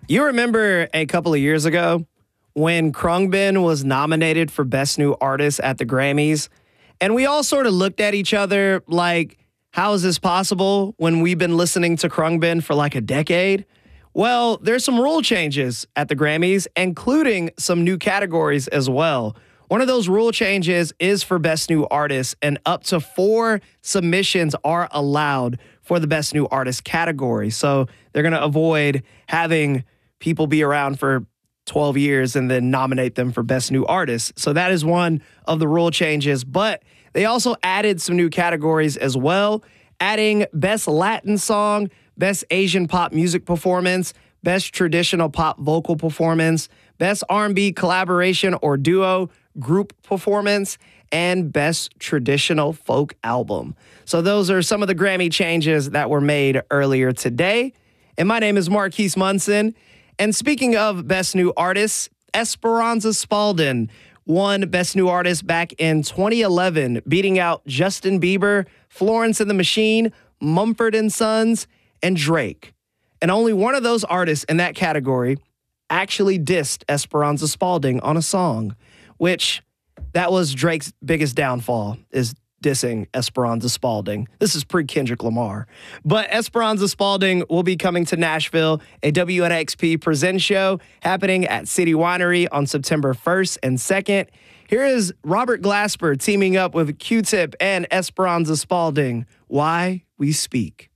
You remember a couple of years ago when Khruangbin was nominated for Best New Artist at the Grammys, and we all sort of looked at each other like, how is this possible when we've been listening to Khruangbin for like a decade? Well, there's some rule changes at the Grammys, including some new categories as well. One of those rule changes is for Best New Artist, and up to 4 submissions are allowed for the Best New Artist category. So they're going to avoid having people be around for 12 years and then nominate them for Best New Artist. So that is one of the rule changes. But they also added some new categories as well, adding Best Latin Song, Best Asian Pop Music Performance, Best Traditional Pop Vocal Performance, Best R&B Collaboration or Duo Group Performance, and Best Traditional Folk Album. So those are some of the Grammy changes that were made earlier today. And my name is Marquise Munson. And speaking of Best New Artists, Esperanza Spalding won Best New Artist back in 2011, beating out Justin Bieber, Florence and the Machine, Mumford and Sons, and Drake. And only one of those artists in that category actually dissed Esperanza Spalding on a song, which that was Drake's biggest downfall, is dissing Esperanza Spalding. This is pre-Kendrick Lamar. But Esperanza Spalding will be coming to Nashville, a WNXP Presents show happening at City Winery on September 1st and 2nd. Here is Robert Glasper teaming up with Q-Tip and Esperanza Spalding. Why We Speak.